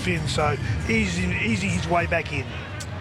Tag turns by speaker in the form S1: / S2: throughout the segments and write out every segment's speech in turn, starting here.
S1: Finns, so easing his way back in.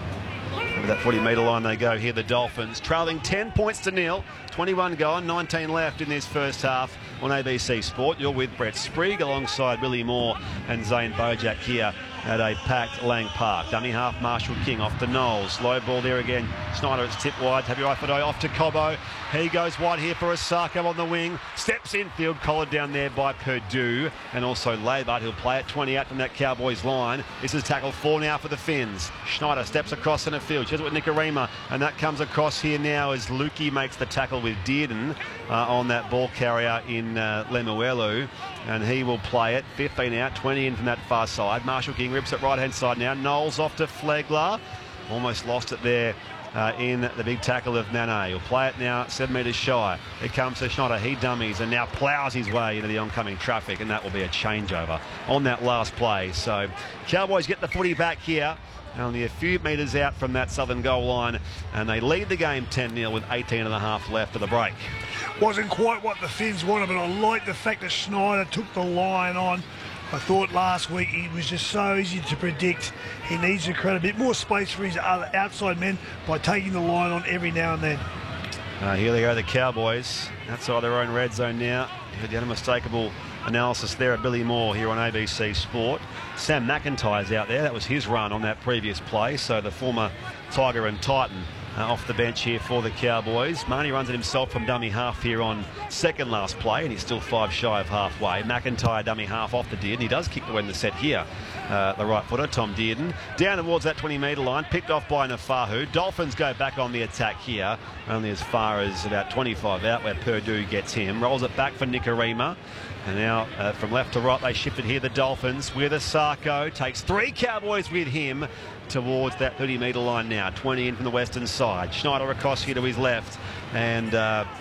S2: Over that 40-metre line they go here, the Dolphins, trailing 10 points to nil. 21 gone, 19 left in this first half on ABC Sport. You're with Brett Sprigg alongside Billy Moore and Zane Bojak here at a packed Lang Park. Dummy half Marshall King off to Knowles. Low ball there again. Schneider, it's tipped wide. Tabuai-Fidow off to Cobbo. He goes wide here for Osako on the wing. Steps infield, collared down there by Purdue. And also Labart, who'll play at 20 out from that Cowboys line. This is tackle 4 now for the Finns. Schneider steps across centre field. She's with Nikorima. And that comes across here now as Lukey makes the tackle with Dearden on that ball carrier in Lemuelu. And he will play it. 15 out, 20 in from that far side. Marshall King rips it right-hand side now. Knowles off to Flegler. Almost lost it there in the big tackle of Nane. He'll play it now 7 metres shy. It comes to Schneider. He dummies and now ploughs his way into the oncoming traffic, and that will be a changeover on that last play. So Cowboys get the footy back here. Only a few metres out from that southern goal line, and they lead the game 10-0 with 18 and a half left of the break.
S1: Wasn't quite what the Finns wanted, but I like the fact that Schneider took the line on. I thought last week he was just so easy to predict. He needs to create a bit more space for his other outside men by taking the line on every now and then.
S2: Here they go, the Cowboys, outside their own red zone now. The unmistakable analysis there of Billy Moore here on ABC Sport. Sam McIntyre's out there. That was his run on that previous play. So the former Tiger and Titan off the bench here for the Cowboys. Marnie runs it himself from dummy half here on second last play, and he's still 5 shy of halfway. McIntyre dummy half off the Dearden. He does kick to win the set here. The right footer, Tom Dearden, down towards that 20-metre line, picked off by Nafahu. Dolphins go back on the attack here, only as far as about 25 out where Purdue gets him. Rolls it back for Nikorima. And now from left to right they shifted here, the Dolphins with Osako. Takes 3 Cowboys with him towards that 30-metre line now. 20 in from the western side. Schneider across here to his left. And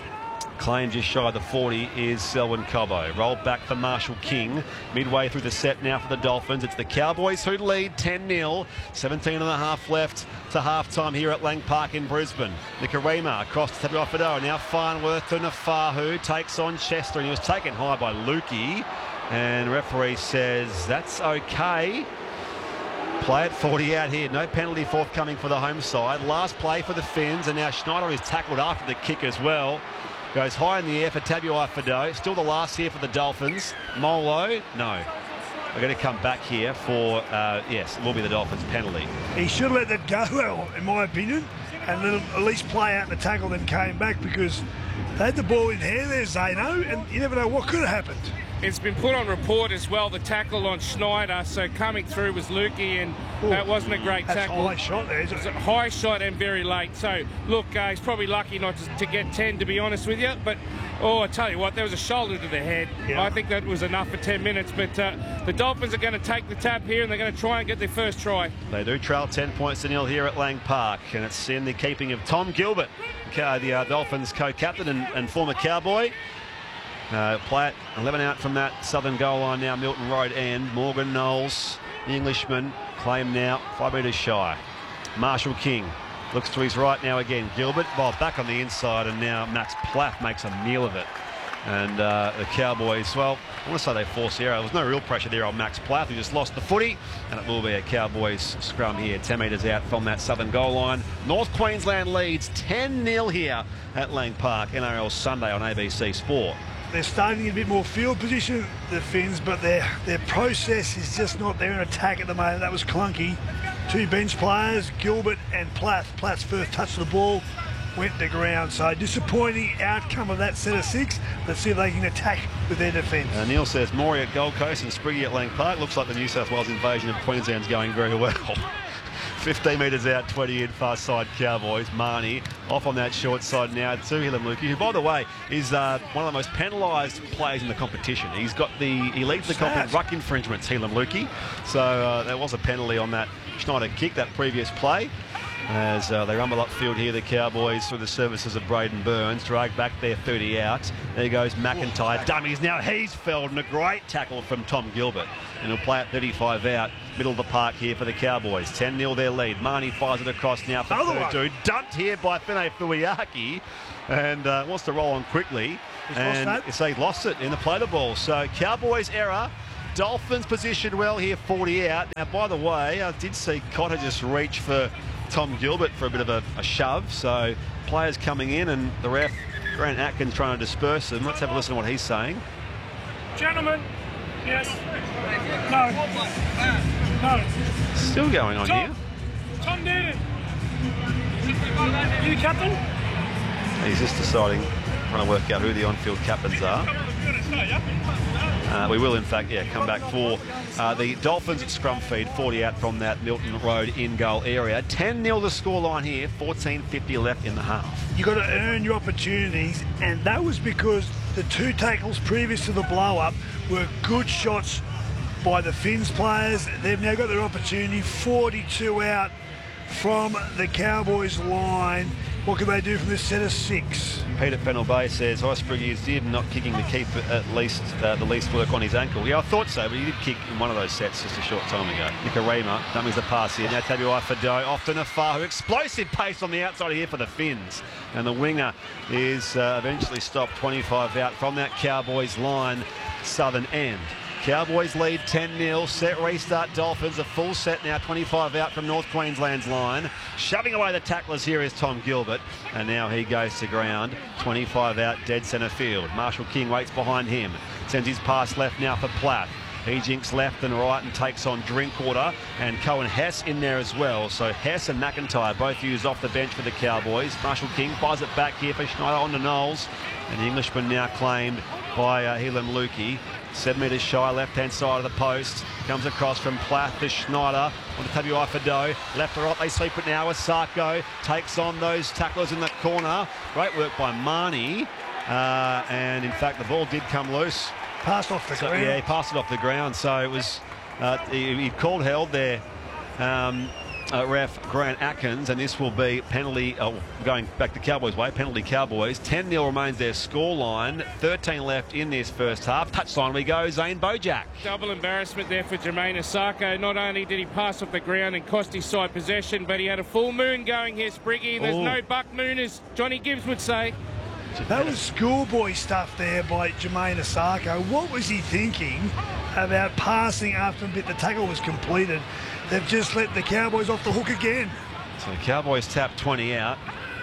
S2: claim just shy of the 40 is Selwyn Cobbo. Rolled back for Marshall King. Midway through the set now for the Dolphins. It's the Cowboys who lead 10-0. 17 and a half left to half-time here at Lang Park in Brisbane. Nikorima across to Tabuai-Fidow. Now Farnworth to Nafahu. Takes on Chester, and he was taken high by Lukey. And referee says that's okay. Play at 40 out here. No penalty forthcoming for the home side. Last play for the Finns, and now Schneider is tackled after the kick as well. Goes high in the air for Tabuai-Fidow. Still the last here for the Dolphins. Molo, no. We're going to come back here for, yes, it will be the Dolphins penalty.
S1: He should have let that go, well, in my opinion, and let him at least play out the tackle, then came back, because they had the ball in hand there, Zano, and you never know what could have happened.
S3: It's been put on report as well, the tackle on Schneider, so coming through was Lukey, and that wasn't a great tackle.
S1: That's a high shot there, isn't it?
S3: It was a high shot and very late. So, look, he's probably lucky not to get 10, to be honest with you. But, oh, I tell you what, there was a shoulder to the head. Yeah. I think that was enough for 10 minutes. But the Dolphins are going to take the tap here, and they're going to try and get their first try.
S2: They do trail 10 points to nil here at Lang Park, and it's in the keeping of Tom Gilbert, the Dolphins co-captain and former Cowboy. Play it 11 out from that southern goal line now, Milton Road end. Morgan Knowles, the Englishman, claim now 5 metres shy. Marshall King looks to his right now again. Gilbert, well, back on the inside, and now Max Plath makes a meal of it. And the Cowboys, well, I want to say they forced the error. There was no real pressure there on Max Plath, who just lost the footy, and it will be a Cowboys scrum here, 10 metres out from that southern goal line. North Queensland leads 10-0 here at Lang Park, NRL Sunday on ABC Sport.
S1: They're starting to get a bit more field position, the Finns, but their process is just not there in attack at the moment. That was clunky. 2 bench players, Gilbert and Plath. Plath's first touch of the ball went to ground. So disappointing outcome of that set of 6. Let's see if they can attack with their defence.
S2: Neil says Maury at Gold Coast and Spriggy at Lang Park. Looks like the New South Wales invasion of Queensland's going very well. 15 metres out, 20 in, far side Cowboys. Marnie off on that short side now to Hilam Lukey, who, by the way, is one of the most penalised players in the competition. He leads the comp in ruck infringements, Hilam Lukey. So there was a penalty on that Schneider kick, that previous play. As they rumble upfield here, the Cowboys, through the services of Braden Burns, drag back their 30 out. There goes McIntyre. Dummies. Now he's felled, and a great tackle from Tom Gilbert. And he'll play at 35 out, middle of the park here for the Cowboys. 10-0 their lead. Marnie fires it across now for Purdue. Dumped here by Fine Fuiaki, and wants to roll on quickly. And so he lost it in the play the ball. So Cowboys error. Dolphins positioned well here, 40 out. Now, by the way, I did see Cotter just reach for Tom Gilbert for a bit of a shove. So players coming in and the ref, Grant Atkins, trying to disperse them. Let's have a listen to what he's saying.
S4: Gentlemen, yes. No. No.
S2: Still going on here.
S4: Tom Dearden. You captain?
S2: He's just deciding, trying to work out who the on-field captains are. We will, in fact, come back for the Dolphins at scrum feed, 40 out from that Milton Road in-goal area. 10-0 the scoreline here, 14:50 left in the half.
S1: You've got to earn your opportunities, and that was because the 2 tackles previous to the blow-up were good shots by the Finns players. They've now got their opportunity, 42 out from the Cowboys line. What can they do from this set of 6?
S2: Peter Pennell Bay says Iceberg did not kicking to keep at least the least work on his ankle. Yeah, I thought so, but he did kick in one of those sets just a short time ago. Nicarima dummies the pass here. Now Tabuai-Fidow off to Nafahu. Explosive pace on the outside here for the Finns. And the winger is eventually stopped 25 out from that Cowboys line, southern end. Cowboys lead 10-0. Set restart Dolphins. A full set now, 25 out from North Queensland's line. Shoving away the tacklers here is Tom Gilbert. And now he goes to ground. 25 out, dead centre field. Marshall King waits behind him. Sends his pass left now for Platt. He jinks left and right and takes on Drinkwater, and Cohen Hess in there as well. So Hess and McIntyre both used off the bench for the Cowboys. Marshall King fires it back here for Schneider on to Knowles. And the Englishman now claimed by Helam Lukey. 7 metres shy, left-hand side of the post. Comes across from Plath to Schneider. On to Tabuai-Fidow. Left to right, they sweep it now with Sarko. Takes on those tacklers in the corner. Great work by Marnie. And in fact, the ball did come loose.
S1: Passed off the ground.
S2: Yeah, he passed it off the ground. So it was, he called held there. Ref Grant Atkins, and this will be penalty, going back the Cowboys way, penalty Cowboys. 10-0 remains their scoreline. 13 left in this first half. Touchline we go, Zane Bojack.
S3: Double embarrassment there for Jermaine Asako. Not only did he pass off the ground and cost his side possession, but he had a full moon going here, Spriggy. There's no buck moon, as Johnny Gibbs would say.
S1: That was schoolboy stuff there by Jermaine Asako. What was he thinking about passing after a bit the tackle was completed? They've just let the Cowboys off the hook again.
S2: So the Cowboys tap 20 out.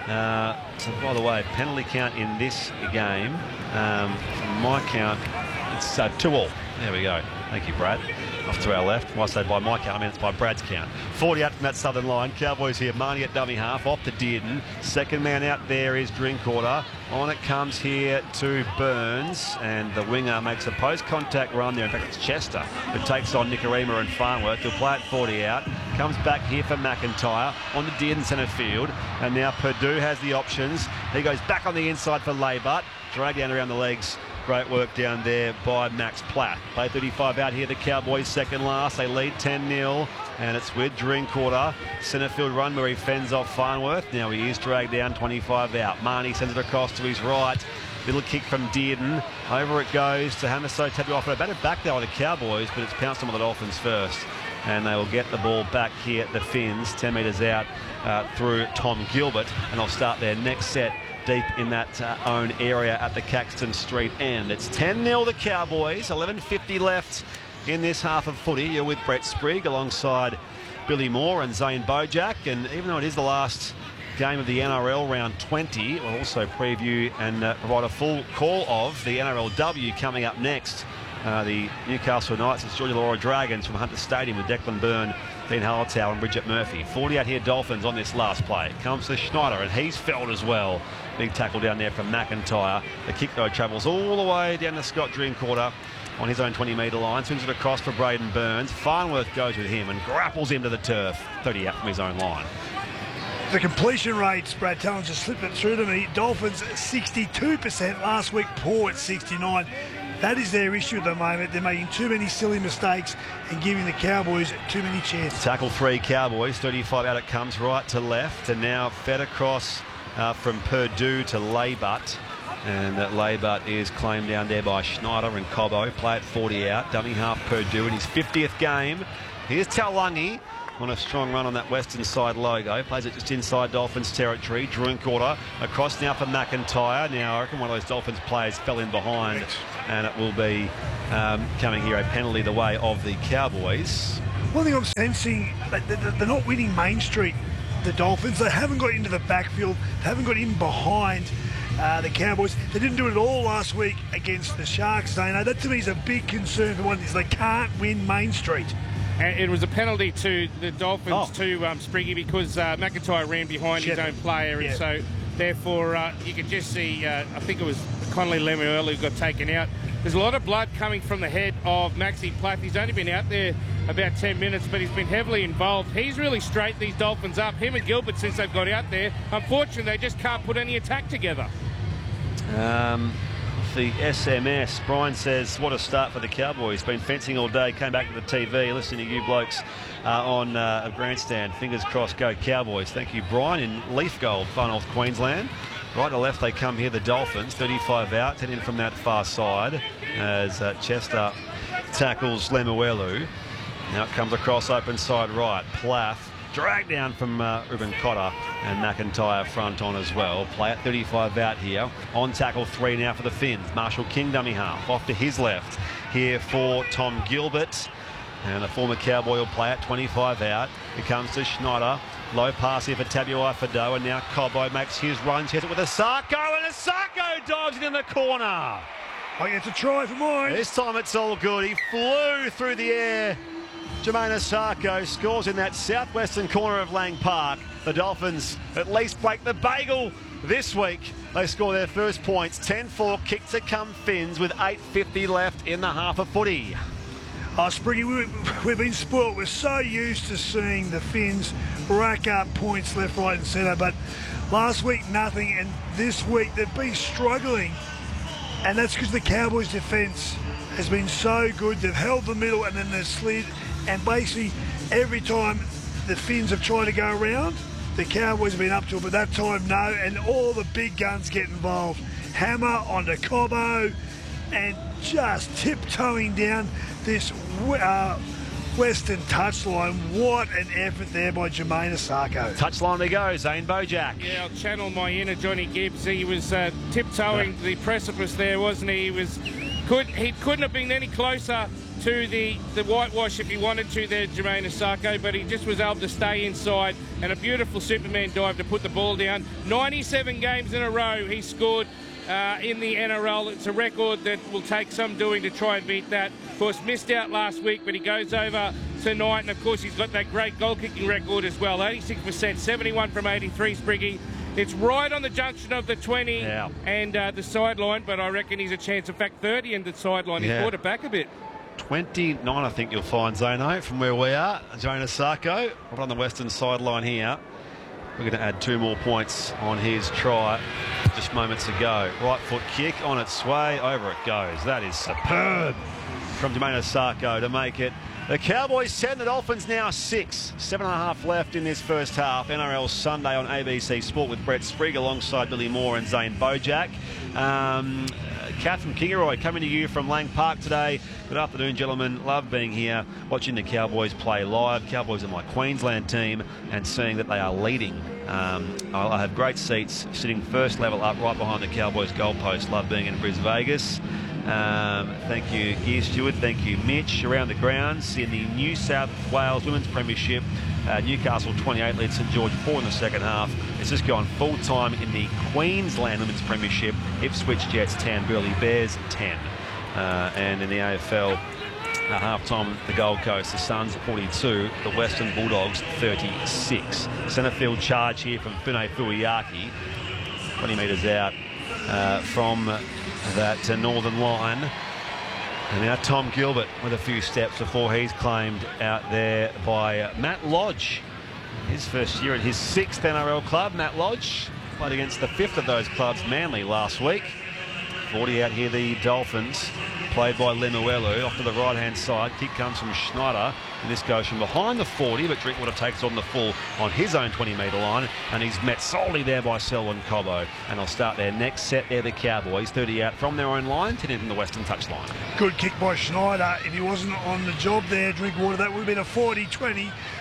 S2: So by the way, penalty count in this game, from my count, it's 2-all. There we go. Thank you, Brad. Off to our left. When I say by my count, I mean it's by Brad's count. 40 out from that southern line. Cowboys here. Marnie at dummy half. Off to Dearden. Second man out there is Drinkwater. On it comes here to Burns. And the winger makes a post-contact run there. In fact, it's Chester who takes on Nicarima and Farnworth. He'll play it 40 out. Comes back here for McIntyre. On to Dearden centre field. And now Purdue has the options. He goes back on the inside for Laybart. Drag down around the legs. Great work down there by Max Platt. Play 35 out here, the Cowboys second last. They lead 10-0, and it's with Drinkwater. Centre field run where he fends off Farnworth. Now he is dragged down, 25 out. Marnie sends it across to his right. Little kick from Dearden. Over it goes to Hamiso Tabuai-Fidow. Batted back there on the Cowboys, but it's pounced on the Dolphins first. And they will get the ball back here at the Finns, 10 metres out through Tom Gilbert. And they'll start their next set deep in that own area at the Caxton Street end. It's 10-0 the Cowboys, 11:50 left in this half of footy. You're with Brett Sprigg alongside Billy Moore and Zane Bojack, and even though it is the last game of the NRL round 20, we'll also preview and provide a full call of the NRLW coming up next. The Newcastle Knights, it's Georgia Laura Dragons from Hunter Stadium with Declan Byrne, Dean Hallertau and Bridget Murphy. 40 out here Dolphins on this last play. Comes to Schneider and he's felled as well. Big tackle down there from McIntyre. The kick though travels all the way down to Scott Drinkwater on his own 20-metre line. Swings it across for Braden Burns. Farnworth goes with him and grapples him to the turf. 30 out from his own line.
S1: The completion rates, Brad Talon just slipped it through to me. Dolphins 62%, last week poor at 69%. That is their issue at the moment. They're making too many silly mistakes and giving the Cowboys too many chances.
S2: Tackle 3 Cowboys, 35 out it comes right to left, and now fed across from Purdue to Laybart. And that Laybart is claimed down there by Schneider and Cobbo. Play at 40 out, dummy half Purdue in his 50th game. Here's Taulagi. on a strong run on that western side logo. Plays it just inside Dolphins territory. Drinkwater across now for McIntyre. Now I reckon one of those Dolphins players fell in behind, and it will be coming here a penalty the way of the Cowboys.
S1: One thing I'm sensing, they're not winning Main Street, the Dolphins. They haven't got into the backfield. They haven't got in behind the Cowboys. They didn't do it at all last week against the Sharks. That to me is a big concern for one is they can't win Main Street.
S3: And it was a penalty to the Dolphins to Spriggy because McIntyre ran behind his own player, and so therefore you could just see, I think it was Connolly Lemuelu who got taken out. There's a lot of blood coming from the head of Maxi Plath. He's only been out there about 10 minutes, but he's been heavily involved. He's really straightened these Dolphins up. Him and Gilbert, since they've got out there, unfortunately, they just can't put any attack together.
S2: The SMS, Brian says, what a start for the Cowboys. Been fencing all day, came back to the TV, listening to you blokes on a grandstand. Fingers crossed, go Cowboys. Thank you, Brian, in Leaf Gold, Far North Queensland. Right to left they come here, the Dolphins, 35 out, 10 in from that far side as Chester tackles Lemuelu. Now it comes across open side right. Plath dragged down from Ruben Cotter, and McIntyre front on as well. Play at 35 out here. On tackle 3 now for the Finns. Marshall King dummy half off to his left here for Tom Gilbert. And the former Cowboy will play at 25 out. It comes to Schneider. Low pass here for Tabuai Fidow, and now Cobbo makes his run. Chest it with Asako, and Asako dodged in the corner.
S1: I get to try for mine.
S2: This time it's all good. He flew through the air. Jermaine Asako scores in that southwestern corner of Lang Park. The Dolphins at least break the bagel this week. They score their first points. 10-4 kick to come Finns with 8:50 left in the half of footy.
S1: Spriggy, we've been spoilt. We're so used to seeing the Finns rack up points left, right and centre, but last week nothing, and this week they've been struggling, and that's because the Cowboys' defence has been so good. They've held the middle and then they've slid, and basically every time the Finns have tried to go around, the Cowboys have been up to it, but that time no, and all the big guns get involved. Hammer onto Cobbo, and just tiptoeing down this western touchline. What an effort there by Jermaine Asako.
S2: Touchline to go, Zane Bojack.
S3: Yeah, I'll channel my inner Johnny Gibbs. He was tiptoeing the precipice there, wasn't he? He couldn't have been any closer to the whitewash if he wanted to there, Jermaine Asako, but he just was able to stay inside, and a beautiful Superman dive to put the ball down. 97 games in a row he scored in the NRL. It's a record that will take some doing to try and beat that. Of course, missed out last week, but he goes over tonight, and of course he's got that great goal-kicking record as well. 86%, 71 from 83, Spriggy. It's right on the junction of the 20 and the sideline, but I reckon he's a chance. In fact, 30 and the sideline. He's brought it back a bit.
S2: 29, I think you'll find, Zano, from where we are. Jermaine Asako, right on the western sideline here. We're going to add 2 more points on his try just moments ago. Right foot kick on its way. Over it goes. That is superb from Jermaine Asako to make it. The Cowboys 10, the Dolphins now 6. 7.5 left in this first half. NRL Sunday on ABC Sport with Brett Sprigg alongside Billy Moore and Zane Bojack. Kath from Kingaroy coming to you from Lang Park today. Good afternoon, gentlemen. Love being here, watching the Cowboys play live. Cowboys are my Queensland team, and seeing that they are leading. I have great seats, sitting first level up right behind the Cowboys goalpost. Love being in Bris Vegas. Thank you, Gear Stewart. Thank you, Mitch. Around the grounds in the New South Wales Women's Premiership, Newcastle 28 led St George 4 in the second half. It's just gone full time in the Queensland Women's Premiership. Ipswich Jets 10, Burleigh Bears 10. And in the AFL, half time the Gold Coast, the Suns 42, the Western Bulldogs 36. Centre field charge here from Fune Fuiaki, 20 metres out from that northern line. And now Tom Gilbert with a few steps before he's claimed out there by Matt Lodge. His first year at his 6th NRL club. Matt Lodge played against the 5th of those clubs, Manly, last week. 40 out here, the Dolphins, played by Lemuelu. Off to the right-hand side, kick comes from Schneider, and this goes from behind the 40, but Drinkwater takes on the full on his own 20-metre line, and he's met solely there by Selwyn Cobbo. And they'll start their next set there, the Cowboys, 30 out from their own line, 10 in from the western touchline.
S1: Good kick by Schneider. If he wasn't on the job there, Drinkwater, that would have been a 40-20.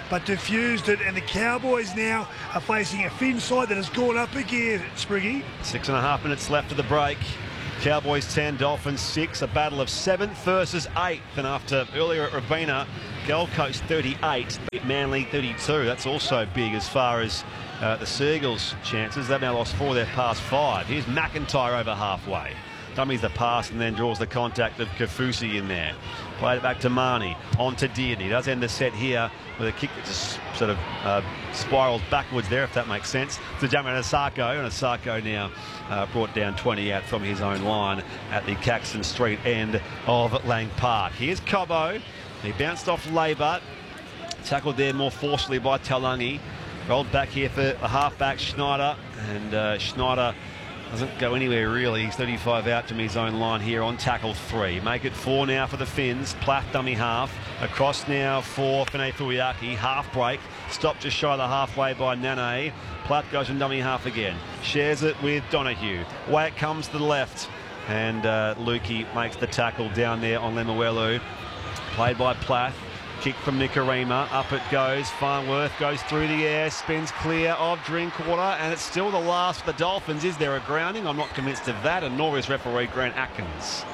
S1: but diffused it, and the Cowboys now are facing a Finn side that has gone up a gear, Spriggy.
S2: 6.5 minutes left of the break. Cowboys 10, Dolphins 6, a battle of 7th versus 8th. And after earlier at Robina, Gold Coast 38, Manly 32. That's also big as far as the Seagulls' chances. They've now lost 4 of their past 5. Here's McIntyre over halfway. Dummies the pass and then draws the contact of Kafusi in there. Played it back to Marnie, on to Dearden. He does end the set here with a kick that just sort of spirals backwards there, if that makes sense. To Jamin Asako, and Asako now brought down 20 out from his own line at the Caxton Street end of Lang Park. Here's Cobbo. He bounced off Labour, tackled there more forcefully by Taulagi. Rolled back here for the halfback Schneider, and Schneider doesn't go anywhere really. He's 35 out to his own line here on tackle 3. Make it 4 now for the Finns. Plath dummy half. Across now for Fene Fuiaki. Half break. Stopped just shy of the halfway by Nane. Plath goes in dummy half again. Shares it with Donahue. Away it comes to the left. And Lukey makes the tackle down there on Lemuelu. Played by Plath. Kick from Nicarima, up it goes. Farnworth goes through the air, spins clear of Drinkwater, and it's still the last for the Dolphins. Is there a grounding? I'm not convinced of that, and nor is referee Grant Atkins.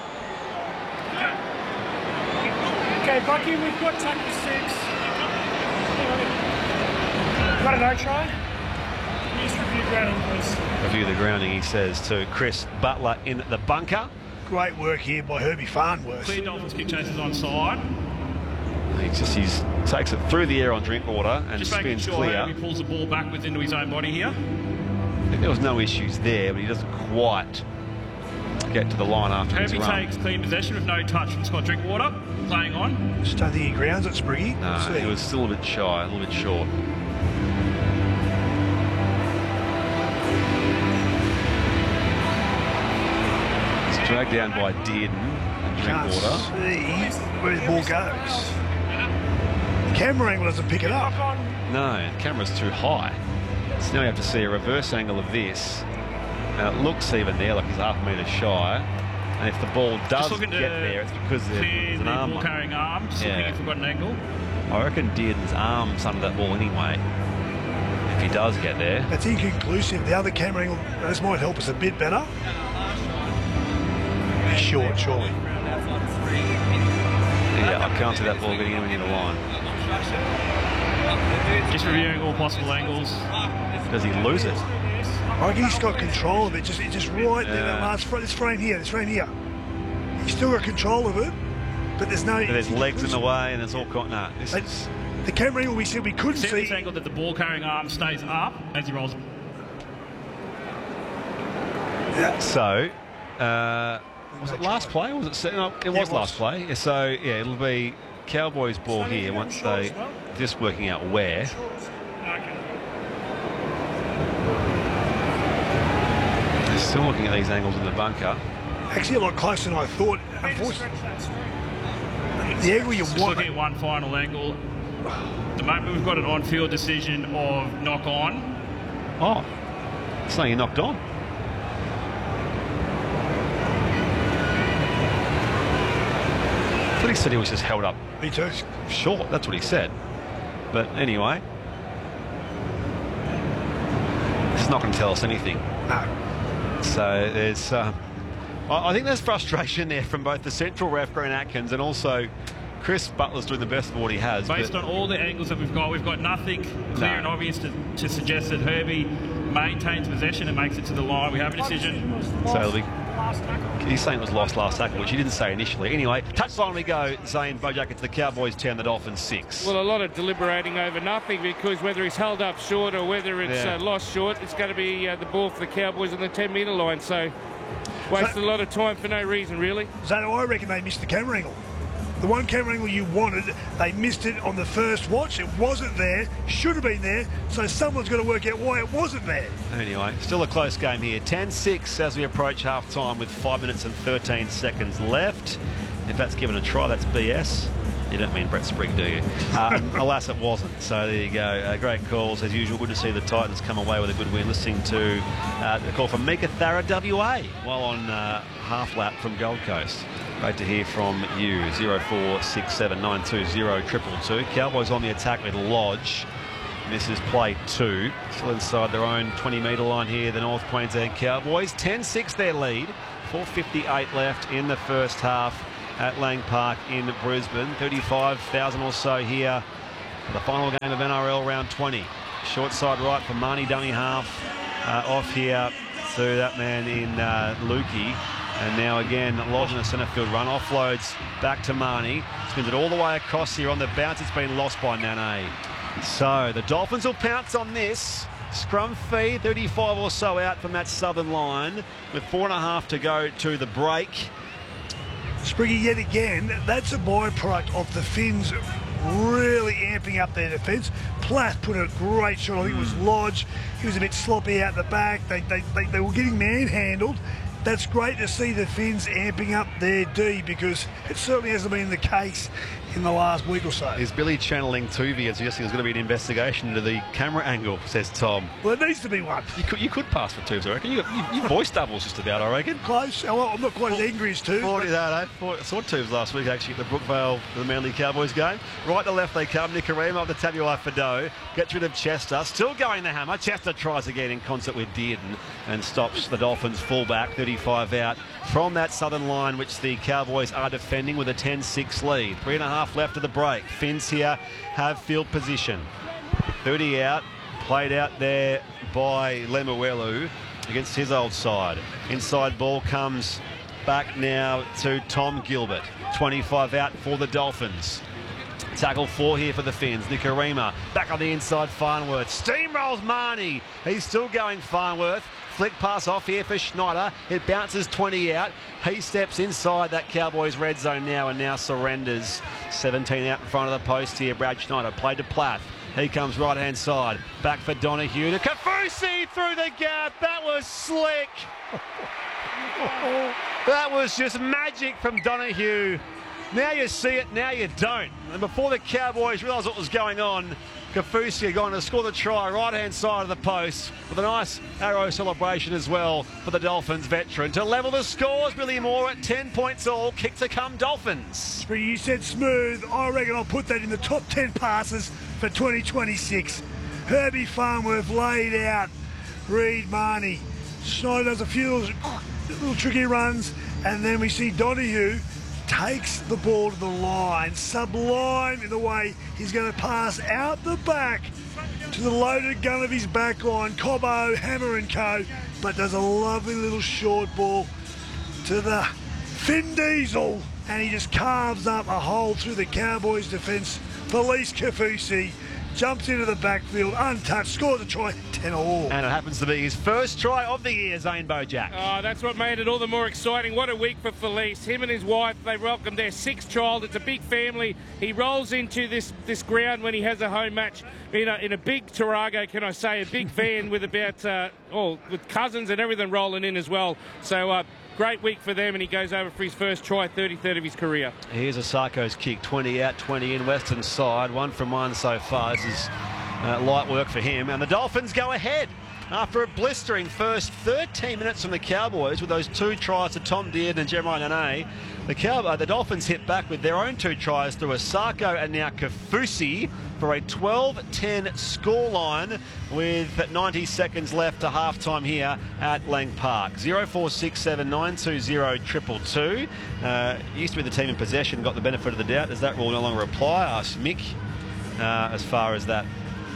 S4: Okay, Bucky, we've got tackle 6. Got a no try? Please review grounding, please.
S2: Review the grounding, he says to Chris Butler in the bunker.
S1: Great work here by Herbie Farnworth.
S5: Clear Dolphins kick chases onside.
S2: He takes it through the air on Drinkwater and
S5: Just
S2: spins
S5: making sure
S2: clear.
S5: he pulls the ball backwards into his own body here.
S2: I think there was no issues there, but he doesn't quite get to the line after his
S5: Herbie
S2: run.
S5: takes clean possession with no touch from Scott Drinkwater, playing on.
S1: Just don't think he grounds it, Spriggy.
S2: No, he was still a bit shy, a little bit short. It's dragged down by Dearden and
S1: Can't
S2: Drinkwater.
S1: see where the ball goes. Camera angle doesn't pick it up.
S2: No, the camera's too high. So now you have to see a reverse angle of this. Now it looks even there like he's half a metre shy. And if the ball does get there, it's because there's an arm.
S5: Ball carrying arm, just looking if we've got an angle.
S2: I reckon Dearden's arm's under that ball anyway. If he does get there.
S1: That's inconclusive. The other camera angle, this might help us a bit better. He's short, surely.
S2: Yeah, I can't see that ball getting anywhere near the line.
S5: Just reviewing all possible angles.
S2: Does he lose it?
S1: I reckon he's got control of it. Just right there, that last frame, this frame here. He's still got control of it, but there's no.
S2: But there's legs in the way, and it's all caught. No,
S1: the camera angle we said we couldn't
S5: Set this
S1: see.
S5: angle that the ball carrying arm stays up as he rolls.
S2: So, was it last play? Or was it? No, it was last play. So yeah, it'll be Cowboys ball here once they just working out where. They're still looking at these angles in the bunker.
S1: Actually, a lot closer than I thought. Unfortunately, the angle you
S5: Just
S1: want.
S5: looking at one final angle. At the moment we've got an on-field decision of knock on.
S2: Oh, it's saying he knocked on. I thought he said he was just held up
S1: Me too.
S2: short. That's what he said. But anyway, it's not going to tell us anything.
S1: No.
S2: So there's, I think there's frustration there from both the central ref, Grant Atkins, and also Chris Butler's doing the best of what he has.
S5: Based on all the angles that we've got nothing clear and obvious to suggest that Herbie maintains possession and makes it to the line. We have a decision.
S2: So he's saying it was lost last tackle, which he didn't say initially. Anyway, touchline we go. Zane Bojack, it's the Cowboys 10, the Dolphins 6.
S3: Well, a lot of deliberating over nothing, because whether he's held up short or whether it's lost short, it's going to be the ball for the Cowboys on the 10-metre line. So wasted a lot of time for no reason, really.
S1: So I reckon they missed the camera angle. The one camera angle you wanted, they missed it on the first watch. It wasn't there, should have been there, so someone's got to work out why it wasn't there.
S2: Anyway, still a close game here. 10-6 as we approach half-time with 5 minutes and 13 seconds left. If that's given a try, that's BS. You don't mean Brett Sprigg, do you? Alas, it wasn't. So there you go. Great calls, as usual. Good to see the Titans come away with a good win. Listening to the call from Mika Thara, WA, while on half lap from Gold Coast. Great to hear from you. 0467 920 222. Cowboys on the attack with Lodge. This is play 2. Still inside their own 20-metre line here, the North Queensland Cowboys. 10-6 their lead. 4:58 left in the first half at Lang Park in Brisbane. 35,000 or so here for the final game of NRL round 20. Short side right for Marnie Dunny half off here to that man in Lukey. And now again, Lodge in the centre field run. Offloads back to Marnie. Spins it all the way across here on the bounce. It's been lost by Nane. So the Dolphins will pounce on this. Scrum fee, 35 or so out from that southern line with 4.5 to go to the break.
S1: Spriggy, yet again, that's a byproduct of the Finns really amping up their defence. Plath put a great shot. I think it was Lodge. He was a bit sloppy out the back. They were getting manhandled. That's great to see the Finns amping up their D, because it certainly hasn't been the case in the last week or so.
S2: Is Billy channeling Tuvey and suggesting there's going to be an investigation into the camera angle, says Tom?
S1: Well, it needs to be one.
S2: You could pass for Tubes, I reckon. You voice doubles just about, I reckon.
S1: Close. Oh, well, I'm not quite as angry as Tubes.
S2: I saw Tubes last week, actually, at the Brookvale, the Manly Cowboys game. Right to left they come. Nicarima up the Tabuai-Fidow. Gets rid of Chester. Still going the hammer. Chester tries again in concert with Dearden and stops the Dolphins fullback. 35 out from that southern line, which the Cowboys are defending with a 10-6 lead. 3.5 left of the break. Finns here have field position. 30 out. Played out there by Lemuelu against his old side. Inside ball comes back now to Tom Gilbert. 25 out for the Dolphins. Tackle 4 here for the Finns. Nicarima back on the inside. Farnworth steamrolls Marnie. He's still going, Farnworth. Flick pass off here for Schneider. It bounces 20 out. He steps inside that Cowboys red zone now and now surrenders. 17 out in front of the post here. Brad Schneider played to Plath. He comes right-hand side. Back for Donahue to Kaufusi through the gap. That was slick. That was just magic from Donahue. Now you see it, now you don't. And before the Cowboys realised what was going on, Kaufusi had gone to score the try right-hand side of the post with a nice arrow celebration as well for the Dolphins veteran. To level the scores, Billy Moore at 10 points all. Kick to come Dolphins.
S1: You said smooth. I reckon I'll put that in the top 10 passes for 2026. Herbie Farnworth laid out. Reed Marnie. Schneider does a few little tricky runs, and then we see Donahue takes the ball to the line, sublime in the way he's going to pass out the back to the loaded gun of his back line, Cobbo, Hammer and Co, but does a lovely little short ball to the Finn Diesel, and he just carves up a hole through the Cowboys defence. Felice Kaufusi jumps into the backfield, untouched, scores a try, 10-all.
S2: And it happens to be his first try of the year, Zane Bojack.
S3: Oh, that's what made it all the more exciting. What a week for Felice. Him and his wife, they welcomed their 6th child. It's a big family. He rolls into this ground when he has a home match in a big Tarago, can I say, a big van with about, with cousins and everything rolling in as well. So, great week for them, and he goes over for his first try, 33rd of his career.
S2: Here's a Sarko's kick, 20 out, 20 in, western side, 1 from 1 so far. This is light work for him, and the Dolphins go ahead after a blistering first 13 minutes from the Cowboys with those 2 tries to Tom Dearden and Jeremiah Nene. The Dolphins hit back with their own 2 tries through Asako and now Kaufusi for a 12-10 scoreline with 90 seconds left to half-time here at Lang Park. 0467 920 222. Used to be the team in possession, got the benefit of the doubt. Does that rule no longer apply? Asked Mick as far as that.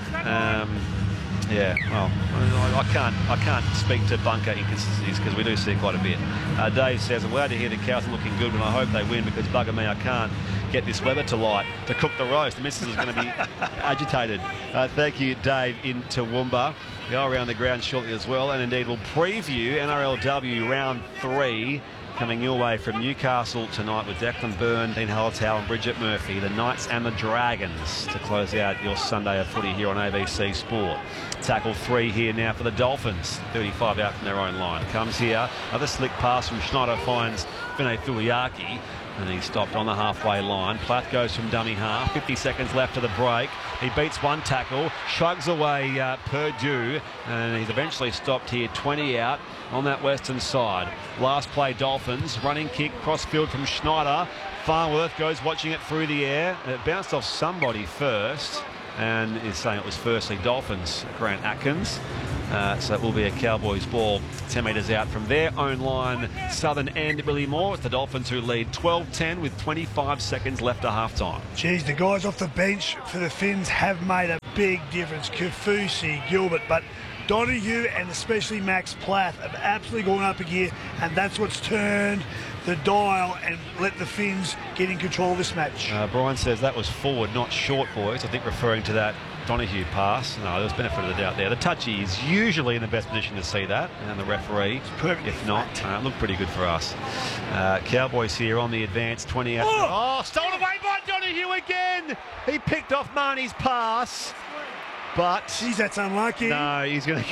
S2: Yeah, well, I can't speak to bunker inconsistencies because we do see quite a bit. Dave says, I'm glad to hear the cows are looking good, and I hope they win because bugger me, I can't get this weather to light to cook the roast. The missus is going to be agitated. Thank you, Dave, in Toowoomba. Go around the ground shortly as well, and indeed we'll preview NRLW round 3 coming your way from Newcastle tonight with Declan Byrne, Dean Hallertau and Bridget Murphy, the Knights and the Dragons, to close out your Sunday of footy here on ABC Sport. Tackle 3 here now for the Dolphins. 35 out from their own line. Comes here, another slick pass from Schneider finds Vinay Fuliaki. And he stopped on the halfway line. Plath goes from dummy half. 50 seconds left of the break. He beats one tackle, shrugs away Purdue, and he's eventually stopped here 20 out on that western side. Last play, Dolphins. Running kick, cross field from Schneider. Farnworth goes watching it through the air. It bounced off somebody first, and is saying it was firstly Dolphins, Grant Atkins. So it will be a Cowboys ball 10 metres out from their own line, southern end. Billy Moore. It's the Dolphins who lead 12-10 with 25 seconds left at half-time.
S1: Geez, the guys off the bench for the Finns have made a big difference. Kaufusi, Gilbert, but Donahue and especially Max Plath have absolutely gone up a gear, and that's what's turned the dial and let the Finns get in control of this match.
S2: Brian says that was forward, not short, boys. I think referring to that Donahue pass. No, there's benefit of the doubt there. The touchy is usually in the best position to see that, and the referee, if not, looked pretty good for us. Cowboys here on the advance, 20 out. Oh, stolen away by Donahue again. He picked off Marnie's pass, but
S1: geez, that's unlucky.
S2: No, he's going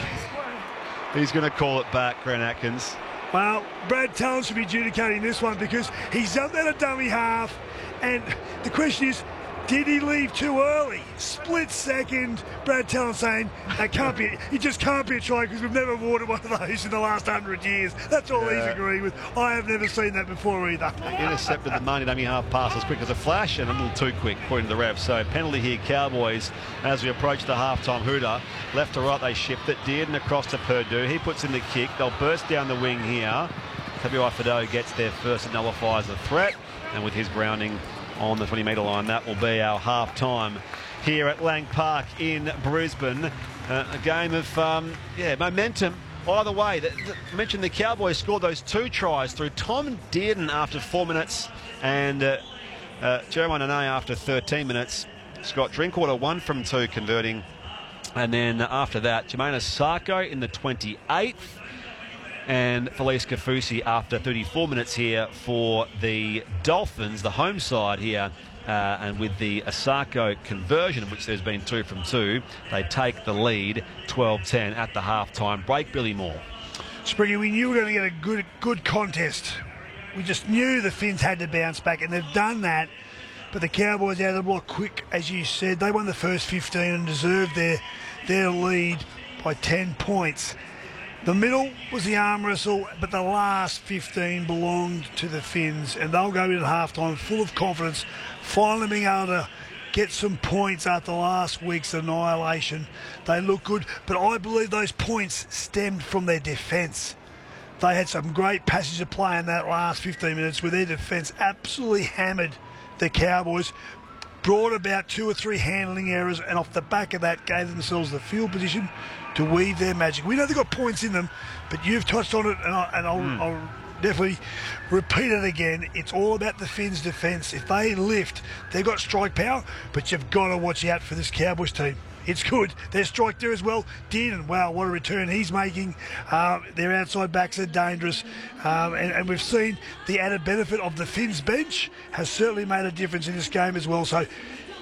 S2: to call it back, Grant Atkins.
S1: Well, Brad Talon should be adjudicating this one because he's done that at dummy half, and the question is, did he leave too early? Split second. Brad Talon saying that can't be. It just can't be a try because we've never awarded one of those in the last 100 years. That's all he's agreeing with. I have never seen that before either.
S2: Intercepted the Marnie dummy half pass as quick as a flash and a little too quick, according to the ref. So penalty here, Cowboys, as we approach the halftime hooter. Left to right, they shift it. Dearden across to Purdue. He puts in the kick. They'll burst down the wing here. W.I. Fido gets there first and nullifies the threat. And with his grounding on the 20-metre line, that will be our half-time here at Lang Park in Brisbane. A game of momentum either way. I mentioned the Cowboys scored those 2 tries through Tom Dearden after 4 minutes and Jeremiah Nene after 13 minutes. Scott Drinkwater 1 from 2 converting, and then after that Jermaine Asako in the 28th. And Felice Kaufusi after 34 minutes here for the Dolphins, the home side here. And with the Asako conversion, which there's been 2 from 2, they take the lead 12-10 at the halftime break. Billy Moore.
S1: Spriggy, we knew we were going to get a good contest. We just knew the Finns had to bounce back, and they've done that. But the Cowboys out of the block quick, as you said. They won the first 15 and deserved their lead by 10 points. The middle was the arm wrestle, but the last 15 belonged to the Finns, and they'll go into halftime full of confidence, finally being able to get some points after last week's annihilation. They look good, but I believe those points stemmed from their defence. They had some great passage of play in that last 15 minutes where their defence absolutely hammered the Cowboys, brought about 2 or 3 handling errors, and off the back of that gave themselves the field position to weave their magic. We know they've got points in them, but you've touched on it, and I'll definitely repeat it again. It's all about the Finns' defence. If they lift, they've got strike power, but you've got to watch out for this Cowboys team. It's good. Their strike there as well. Dearden, wow, what a return he's making. Their outside backs are dangerous. And we've seen the added benefit of the Finns bench has certainly made a difference in this game as well. So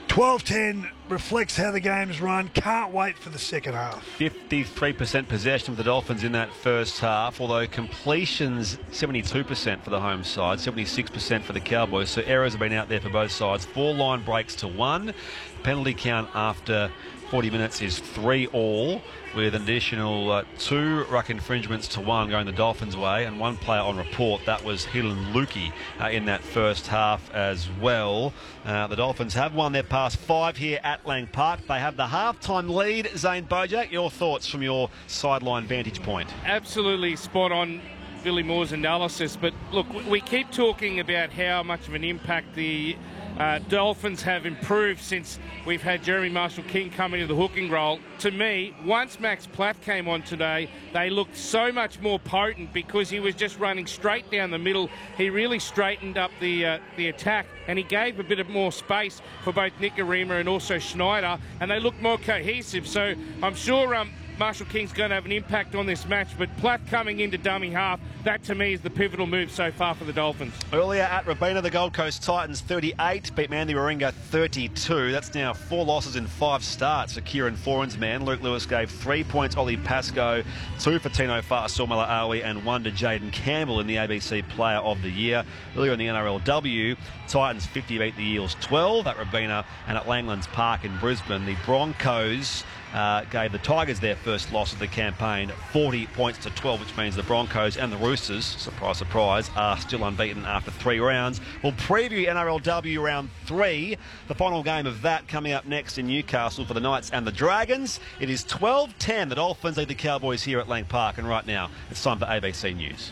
S1: 12-10 reflects how the game's run. Can't wait for the second half.
S2: 53% possession for the Dolphins in that first half, although completions 72% for the home side, 76% for the Cowboys. So errors have been out there for both sides. 4 line breaks to 1. Penalty count after 40 minutes is 3-all, with an additional 2 ruck infringements to 1 going the Dolphins' way, and 1 player on report. That was Helen Lukey in that first half as well. The Dolphins have won their past 5 here at Lang Park. They have the halftime lead. Zane Bojak, your thoughts from your sideline vantage point?
S3: Absolutely spot on Billy Moore's analysis, but look, we keep talking about how much of an impact the Dolphins have improved since we've had Jeremy Marshall-King come into the hooking role. To me, once Max Plath came on today, they looked so much more potent because he was just running straight down the middle. He really straightened up the attack, and he gave a bit of more space for both Nick Arima and also Schneider, and they looked more cohesive. So I'm sure Marshall King's going to have an impact on this match, but Plath coming into dummy half, that to me is the pivotal move so far for the Dolphins.
S2: Earlier at Robina, the Gold Coast Titans 38, beat Manly Warringah 32. That's now 4 losses in 5 starts for Kieran Foran's man. Luke Lewis gave 3 points, Ollie Pascoe, 2 for Tino Fa'asuamala Awi and 1 to Jaden Campbell in the ABC Player of the Year. Earlier in the NRLW, Titans 50 beat the Eels 12 at Robina, and at Langlands Park in Brisbane, the Broncos gave the Tigers their first loss of the campaign, 40 points to 12, which means the Broncos and the Roosters, surprise, surprise, are still unbeaten after 3 rounds. We'll preview NRLW round 3, the final game of that coming up next in Newcastle for the Knights and the Dragons. It is 12-10. The Dolphins lead the Cowboys here at Lang Park, and right now it's time for ABC News.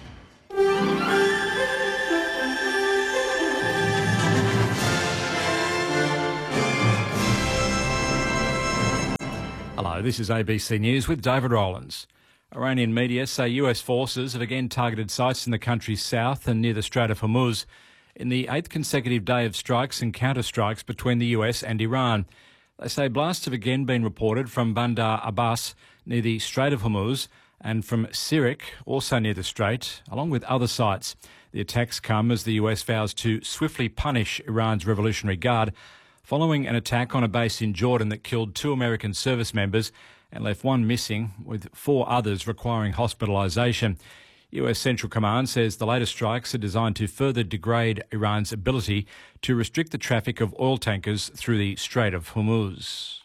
S6: Hello, this is ABC News with David Rowlands. Iranian media say US forces have again targeted sites in the country's south and near the Strait of Hormuz in the 8th consecutive day of strikes and counter-strikes between the US and Iran. They say blasts have again been reported from Bandar Abbas near the Strait of Hormuz and from Sirik, also near the Strait, along with other sites. The attacks come as the US vows to swiftly punish Iran's Revolutionary Guard following an attack on a base in Jordan that killed 2 American service members and left 1 missing, with 4 others requiring hospitalisation. US Central Command says the latest strikes are designed to further degrade Iran's ability to restrict the traffic of oil tankers through the Strait of Hormuz.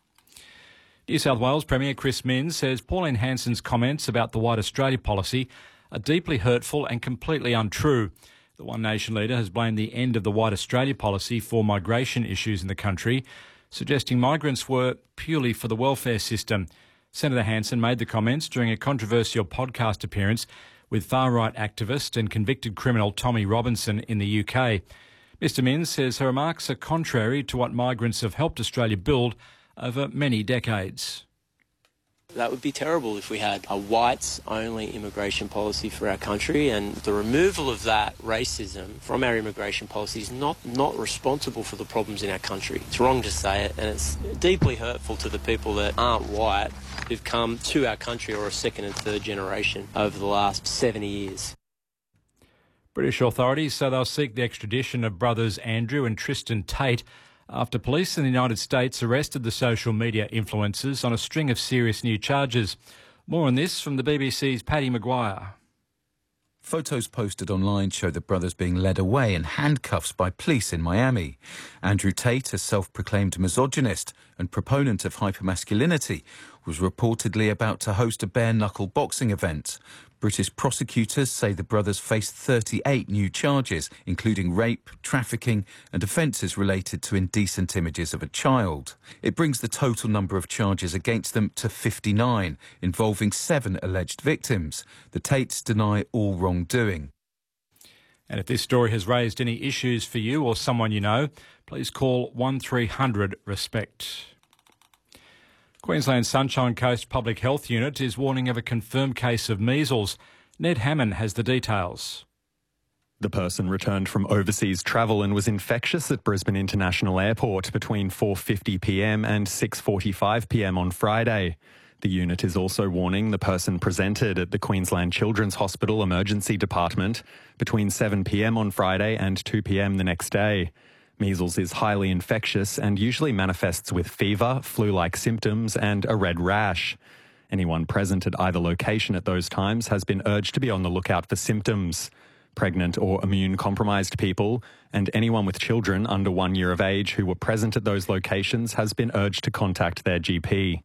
S6: New South Wales Premier Chris Minns says Pauline Hanson's comments about the White Australia policy are deeply hurtful and completely untrue. The One Nation leader has blamed the end of the White Australia policy for migration issues in the country, suggesting migrants were purely for the welfare system. Senator Hanson made the comments during a controversial podcast appearance with far-right activist and convicted criminal Tommy Robinson in the UK. Mr Minns says her remarks are contrary to what migrants have helped Australia build over many decades.
S7: That would be terrible if we had a whites-only immigration policy for our country, and the removal of that racism from our immigration policy is not responsible for the problems in our country. It's wrong to say it, and it's deeply hurtful to the people that aren't white who've come to our country or a second and third generation over the last 70 years.
S6: British authorities say they'll seek the extradition of brothers Andrew and Tristan Tate after police in the United States arrested the social media influencers on a string of serious new charges. More on this from the BBC's Paddy Maguire.
S8: Photos posted online show the brothers being led away in handcuffs by police in Miami. Andrew Tate, a self-proclaimed misogynist and proponent of hypermasculinity, was reportedly about to host a bare-knuckle boxing event. British prosecutors say the brothers face 38 new charges, including rape, trafficking and offences related to indecent images of a child. It brings the total number of charges against them to 59, involving 7 alleged victims. The Tates deny all wrongdoing.
S6: And if this story has raised any issues for you or someone you know, please call 1300 RESPECT. Queensland's Sunshine Coast Public Health Unit is warning of a confirmed case of measles. Ned Hammond has the details.
S9: The person returned from overseas travel and was infectious at Brisbane International Airport between 4:50 p.m. and 6:45 p.m. on Friday. The unit is also warning the person presented at the Queensland Children's Hospital Emergency Department between 7 p.m. on Friday and 2 p.m. the next day. Measles is highly infectious and usually manifests with fever, flu-like symptoms and a red rash. Anyone present at either location at those times has been urged to be on the lookout for symptoms. Pregnant or immune-compromised people and anyone with children under 1 year of age who were present at those locations has been urged to contact their GP.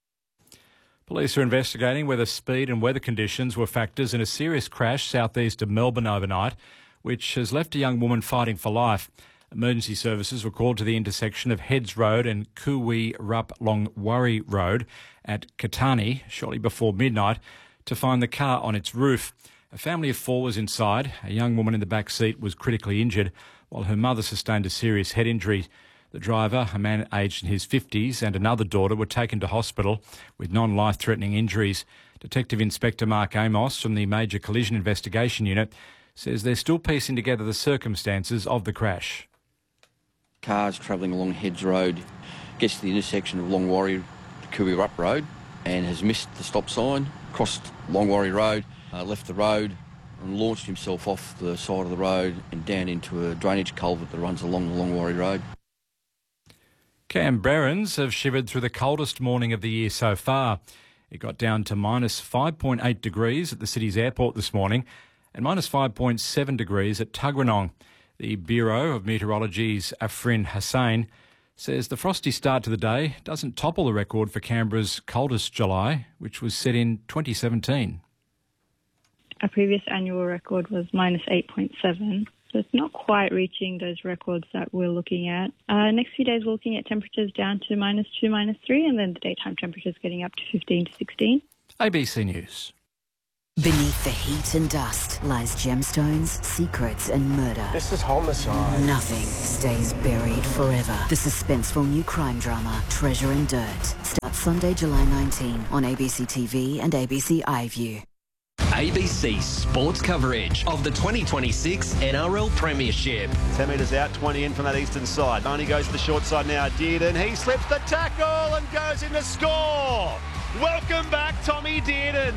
S6: Police are investigating whether speed and weather conditions were factors in a serious crash southeast of Melbourne overnight, which has left a young woman fighting for life. Emergency services were called to the intersection of Heads Road and Kuwi Rup Longwarry Road at Katani shortly before midnight to find the car on its roof. A family of 4 was inside. A young woman in the back seat was critically injured, while her mother sustained a serious head injury. The driver, a man aged in his 50s, and another daughter were taken to hospital with non-life-threatening injuries. Detective Inspector Mark Amos from the Major Collision Investigation Unit says they're still piecing together the circumstances of the crash.
S10: Cars travelling along Heads Road, gets to the intersection of Longwarry to Kuwi Rup Road. and has missed the stop sign, crossed Longwarry Road, left the road and launched himself off the side of the road and down into a drainage culvert that runs along the Longwarry Road.
S6: Canberrans have shivered through the coldest morning of the year so far. It got down to minus 5.8 degrees at the city's airport this morning and minus 5.7 degrees at Tuggeranong. The Bureau of Meteorology's Afrin Hussain says the frosty start to the day doesn't topple the record for Canberra's coldest July, which was set in 2017.
S11: Our previous annual record was minus 8.7. So it's not quite reaching those records that we're looking at. Next few days, we're looking at temperatures down to minus 2, minus 3, and then the daytime temperatures getting up to 15 to 16.
S6: ABC News.
S12: Beneath the heat and dust lies gemstones, secrets and murder.
S13: This is homicide.
S12: Nothing stays buried forever. The suspenseful new crime drama, Treasure and Dirt, starts Sunday, July 19 on ABC TV and ABC iView.
S14: ABC sports coverage of the 2026 NRL Premiership.
S2: 10 metres out, 20 in from that eastern side. Only goes to the short side now. Dearden, he slips the tackle and goes in to score. Welcome back, Tommy Dearden.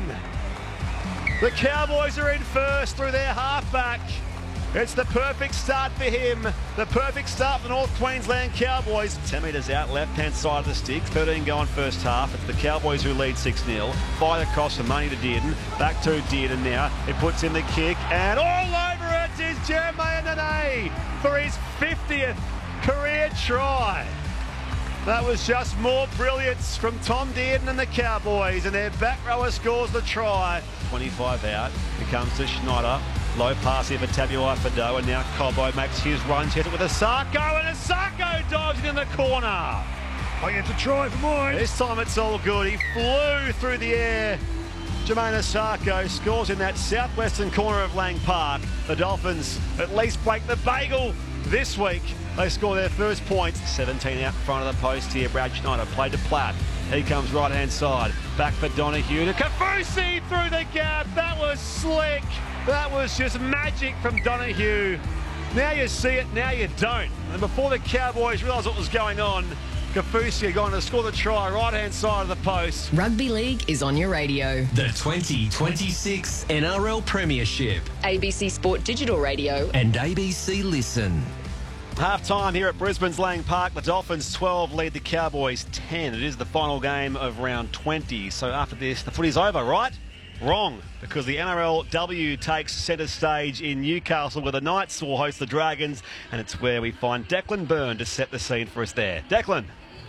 S2: The Cowboys are in first through their halfback. It's the perfect start for him. The perfect start for the North Queensland Cowboys. 10 metres out, left-hand side of the stick. 13 going first half. It's the Cowboys who lead 6-0. Fired across from Money to Dearden. Back to Dearden now. It puts in the kick. And all over it is Jermaine Nene for his 50th career try. That was just more brilliance from Tom Dearden and the Cowboys. And their back rower scores the try. 25 out. It comes to Schneider. Low pass here for Tabuai Fidow, and now Cobbo makes his run, hit it with Asako, and Asako dives it in the corner.
S1: I get to try for mine.
S2: This time it's all good. He flew through the air. Jermaine Asako scores in that southwestern corner of Lang Park. The Dolphins at least break the bagel this week. They score their first points. 17 out in front of the post here. Brad Schneider played to Platt. He comes right-hand side. Back for Donahue to Kafusi through the gap. That was slick. That was just magic from Donahue. Now you see it, now you don't. And before the Cowboys realised what was going on, Kafusi going to score the try right-hand side of the post.
S14: Rugby League is on your radio. The 2026 NRL Premiership.
S15: ABC Sport Digital Radio.
S14: And ABC Listen.
S2: Half-time here at Brisbane's Lang Park. The Dolphins 12 lead the Cowboys 10. It is the final game of round 20. So after this, the footy's over, right? Wrong, because the NRLW takes centre stage in Newcastle, where the Knights will host the Dragons, and it's where we find Declan Byrne to set the scene for us there. Declan.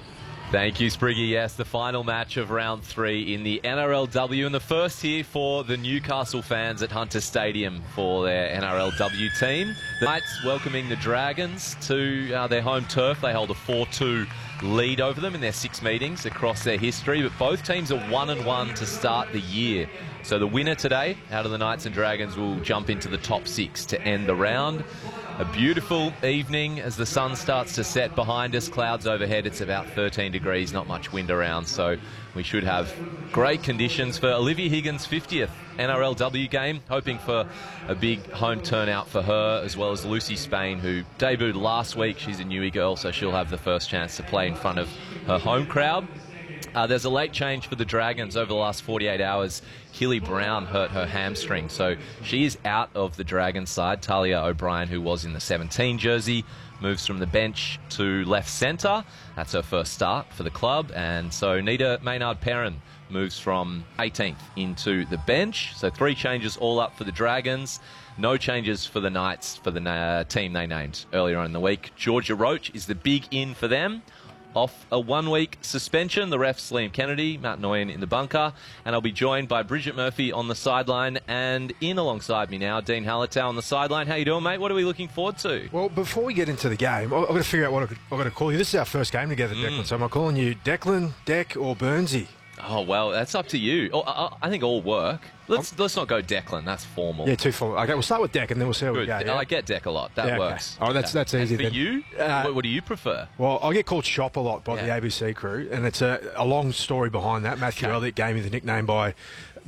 S16: Thank you, Spriggy. Yes, the final match of round 3 in the NRLW, and the first here for the Newcastle fans at Hunter Stadium for their NRLW team. The Knights welcoming the Dragons to their home turf. They hold a 4-2 lead over them in their 6 meetings across their history, but both teams are 1-1 to start the year. So the winner today out of the Knights and Dragons will jump into the top 6 to end the round. A beautiful evening as the sun starts to set behind us. Clouds overhead. It's about 13 degrees, not much wind around, so we should have great conditions for Olivia Higgins' 50th NRLW game. Hoping for a big home turnout for her, as well as Lucy Spain, who debuted last week. She's a newie girl, so she'll have the first chance to play in front of her home crowd. There's a late change for the Dragons over the last 48 hours. Hilly Brown hurt her hamstring, so she is out of the Dragons side. Talia O'Brien, who was in the 17 jersey, moves from the bench to left centre. That's her first start for the club. And so Nita Maynard-Perrin moves from 18th into the bench. So 3 changes all up for the Dragons. No changes for the Knights, for the team they named earlier on in the week. Georgia Roach is the big in for them. Off a 1-week suspension. The refs Liam Kennedy, Matt Noyen in the bunker, and I'll be joined by Bridget Murphy on the sideline, and in alongside me now, Dean Hallertau on the sideline. How you doing, mate? What are we looking forward to?
S13: Well, before we get into the game, I've got to figure out what I've got to call you. This is our first game together, Declan, so am I calling you Declan, Deck, or Burnsy?
S16: Oh, well, that's up to you. I think all work. Let's not go Declan. That's formal.
S13: Yeah, too formal. Okay, we'll start with Deck and then we'll see how we go. Yeah?
S16: I get Deck a lot. That works.
S13: Okay. Oh, that's easy.
S16: And for you, what do you prefer?
S13: Well, I get called Shop a lot by the ABC crew, and it's a long story behind that. Matthew Elliott gave me the nickname by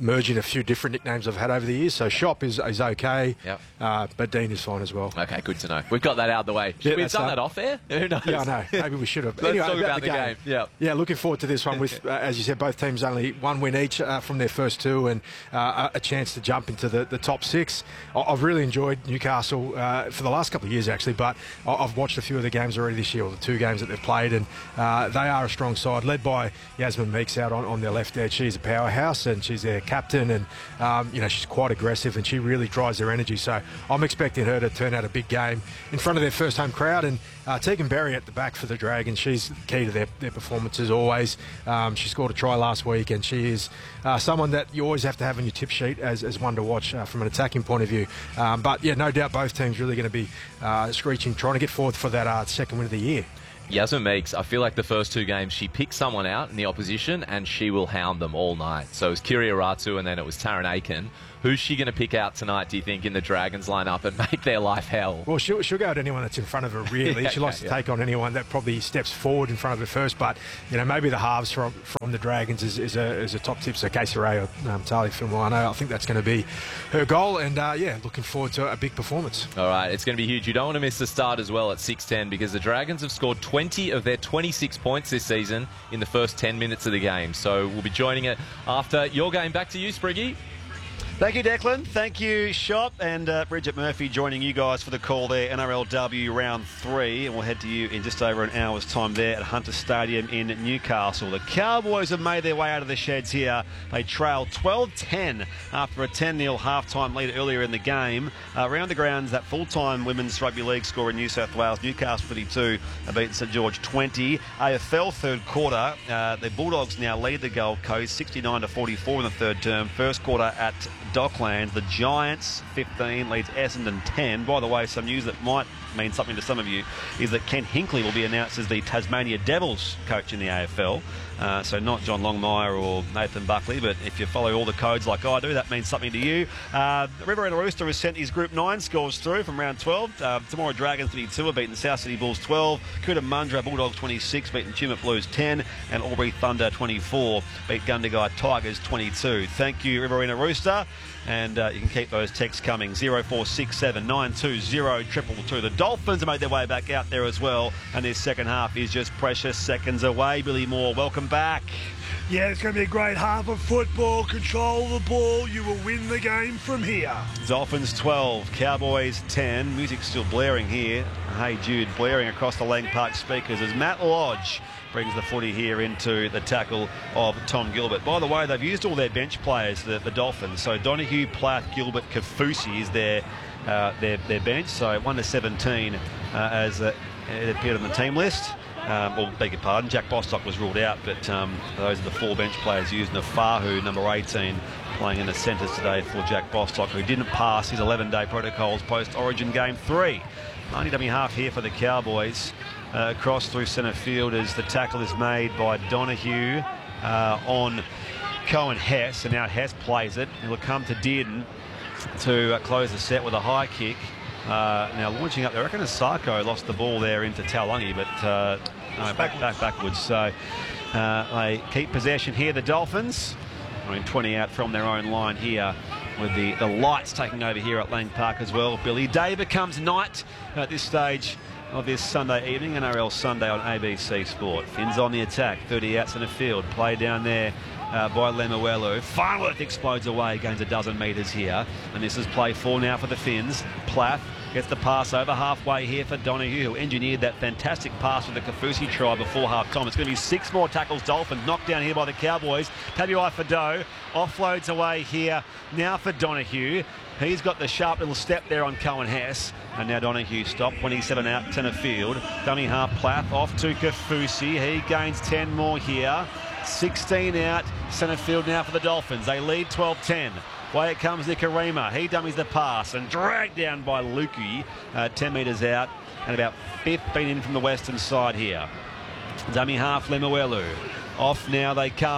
S13: merging a few different nicknames I've had over the years. So Shop is okay, but Dean is fine as well.
S16: Okay, good to know. We've got that out of the way. Should we have done that off air? Who knows?
S13: Yeah, I know. Maybe we should have.
S16: Let's
S13: anyway,
S16: talk about the game.
S13: Yeah, looking forward to this one with, as you said, both teams only one win each from their first two, and a chance to jump into the top six. I've really enjoyed Newcastle for the last couple of years, actually, but I've watched a few of the games already this year, or the two games that they've played, and they are a strong side, led by Yasmin Meeks out on their left edge. She's a powerhouse, and she's their captain, and she's quite aggressive, and she really drives their energy. So I'm expecting her to turn out a big game in front of their first home crowd. And Tegan Berry at the back for the Dragons, she's key to their performances always. She scored a try last week, and she is someone that you always have to have on your tip sheet as one to watch from an attacking point of view. But yeah, no doubt both teams really going to be screeching, trying to get forward for that second win of the year.
S16: Yasmin Meeks, I feel like the first two games she picked someone out in the opposition and she will hound them all night. So it was Kyria Ratu and then it was Taryn Aiken. Who's she going to pick out tonight, do you think, in the Dragons lineup and make their life hell?
S13: Well, she'll go at anyone that's in front of her, really. She likes to take on anyone that probably steps forward in front of her first. But, maybe the halves from the Dragons is a top tip. So Casey Ray or Tali Filmano, I think that's going to be her goal. And, looking forward to a big performance.
S16: All right, it's going to be huge. You don't want to miss the start as well at 6:10 because the Dragons have scored 20 of their 26 points this season in the first 10 minutes of the game. So we'll be joining it after your game. Back to you, Spriggy.
S2: Thank you, Declan. Thank you, Shop. And Bridget Murphy joining you guys for the call there. NRLW round 3. And we'll head to you in just over an hour's time there at Hunter Stadium in Newcastle. The Cowboys have made their way out of the sheds here. They trail 12-10 after a 10-0 half-time lead earlier in the game. Around the grounds, that full-time women's rugby league score in New South Wales, Newcastle 32 have beaten St George 20. AFL third quarter, the Bulldogs now lead the Gold Coast 69-44 in the third term. First quarter at Docklands, the Giants 15 leads Essendon 10. By the way, some news that might mean something to some of you is that Ken Hinkley will be announced as the Tasmania Devils coach in the AFL. So not John Longmire or Nathan Buckley, but if you follow all the codes like I do, that means something to you. Riverina Rooster has sent his Group 9 scores through from round 12. Tomorrow Dragons 32 have beaten South City Bulls 12. Cootamundra Bulldogs 26 beaten Tumut Blues 10. And Albury Thunder 24 beat Gundagai Tigers 22. Thank you, Riverina Rooster. And you can keep those texts coming. 0467 920 222. The Dolphins have made their way back out there as well. And this second half is just precious seconds away. Billy Moore, welcome back.
S1: Yeah, it's going to be a great half of football. Control the ball. You will win the game from here.
S2: Dolphins 12, Cowboys 10. Music's still blaring here. Hey Jude blaring across the Lang Park speakers as Matt Lodge brings the footy here into the tackle of Tom Gilbert. By the way, they've used all their bench players, the Dolphins. So Donahue, Plath, Gilbert, Kafusi is their bench. So 1 to 17 as it appeared on the team list. Beg your pardon, Jack Bostock was ruled out, but those are the 4 bench players used. Nafahu, number 18, playing in the centres today for Jack Bostock, who didn't pass his 11-day protocols post-Origin Game 3. Only dummy half here for the Cowboys. Across through centre field as the tackle is made by Donahue on Cohen Hess, and now Hess plays it. He'll come to Dearden to close the set with a high kick. Now launching up there, I reckon Asako lost the ball there into Taulagi, but no, backwards. So they keep possession here, the Dolphins. 20 out from their own line here, with the lights taking over here at Lang Park as well. Billy Day becomes knight at this stage of this Sunday evening, NRL Sunday on ABC Sport. Finns on the attack, 30 out centre field, play down there by Lemuelu. Farnworth explodes away, gains a dozen metres here, and this is play 4 now for the Finns. Plath gets the pass over halfway here for Donahue, who engineered that fantastic pass with the Kafusi try before half-time. It's going to be 6 more tackles, Dolphins, knocked down here by the Cowboys. Tabuai Fado offloads away here now for Donahue. He's got the sharp little step there on Cohen Hess. And now Donahue stopped, 27 out centre field. Dummy half Plath off to Kafusi. He gains 10 more here. 16 out centre field now for the Dolphins. They lead 12-10. Way it comes Nikarima. He dummies the pass and dragged down by Lukey. 10 metres out and about 15 in from the western side here. Dummy half Lemuelu. Off now they come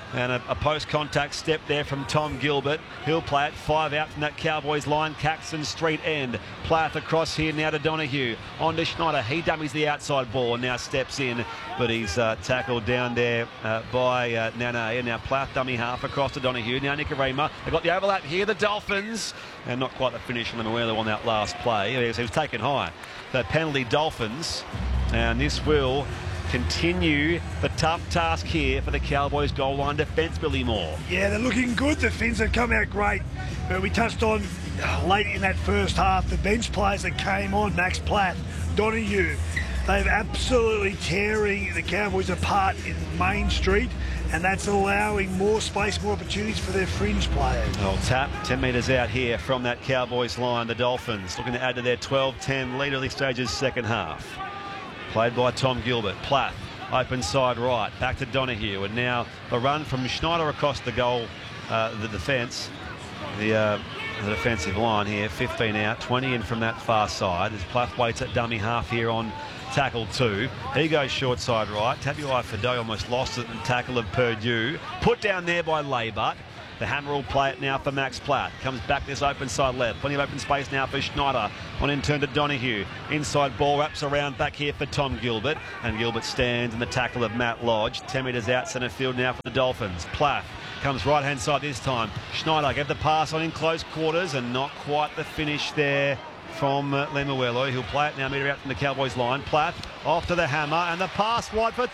S2: And a post-contact step there from Tom Gilbert. He'll play it 5 out from that Cowboys line. Caxton Street end. Plath across here now to Donahue. On to Schneider. He dummies the outside ball and now steps in. But he's tackled down there by Nane. And now Plath dummy half across to Donahue. Now Nicarima. They've got the overlap here. The Dolphins. And not quite the finish on Lemuelu on that last play. He was taken high. The penalty Dolphins. And this will continue the tough task here for the Cowboys goal line defence, Billy Moore.
S1: Yeah, they're looking good. The Finns have come out great. But we touched on late in that first half the bench players that came on, Max Platt, Donahue. They're absolutely tearing the Cowboys apart in Main Street, and that's allowing more space, more opportunities for their fringe players.
S2: Well, tap 10 metres out here from that Cowboys line. The Dolphins looking to add to their 12-10 lead early stages second half. Played by Tom Gilbert. Plath, open side right. Back to Donahue. And now the run from Schneider across the goal, the defence. The defensive line here. 15 out, 20 in from that far side. As Plath waits at dummy half here on tackle 2. He goes short side right. Tabuai Fado almost lost it in tackle of Purdue. Put down there by Laybut. The Hammer will play it now for Max Platt. Comes back this open side left. Plenty of open space now for Schneider. On in turn to Donahue. Inside ball wraps around back here for Tom Gilbert. And Gilbert stands in the tackle of Matt Lodge. 10 metres out centre field now for the Dolphins. Platt comes right hand side this time. Schneider gave the pass on in close quarters and not quite the finish there from Lemuelu. He'll play it now, metre out from the Cowboys line. Platt off to the Hammer, and the pass wide for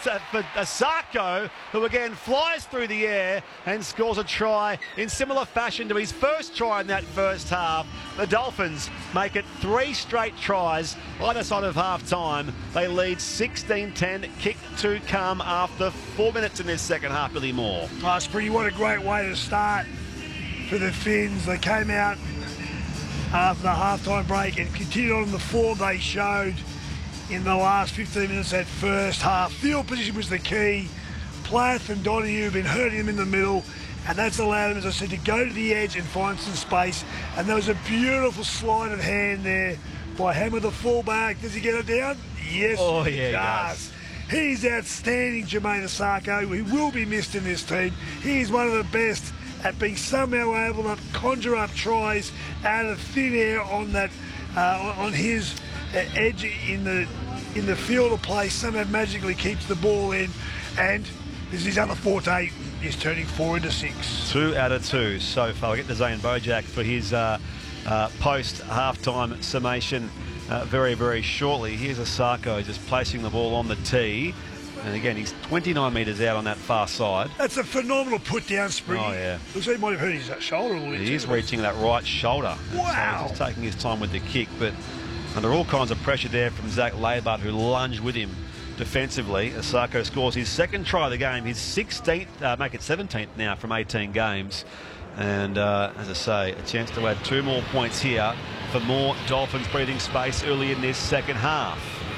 S2: Asako, who again flies through the air and scores a try in similar fashion to his first try in that first half. The Dolphins make it 3 straight tries either side of half time. They lead 16-10, kick to come after 4 minutes in this second half. Billy Moore.
S1: Oh, Springy, what a great way to start for the Finns. They came out after the half-time break and continued on the form they showed in the last 15 minutes of that first half. Field position was the key. Plath and Donahue have been hurting them in the middle, and that's allowed them, as I said, to go to the edge and find some space. And there was a beautiful sleight of hand there by Hammer, the fullback. Does he get it down? Yes,
S2: yeah,
S1: he does. He's outstanding, Jermaine Asako. He will be missed in this team. He's one of the best at being somehow able to conjure up tries out of thin air on that, on his edge in the field of play. Somehow magically keeps the ball in, and this is his other forte. He's turning 4 into 6.
S2: 2 out of 2 so far. We'll get to Zane Bojack for his post half-time summation very, very shortly. Here's Asako just placing the ball on the tee. And again, he's 29 metres out on that far side.
S1: That's a phenomenal put-down sprint.
S2: Oh, yeah.
S1: Looks like he might have hurt his shoulder a little bit.
S2: He is reaching that right shoulder.
S1: Wow.
S2: So he's just taking his time with the kick. But under all kinds of pressure there from Zach Laybut, who lunged with him defensively. Asako scores his second try of the game. His 16th, make it 17th now from 18 games. And as I say, a chance to add 2 more points here for more Dolphins breathing space early in this second half.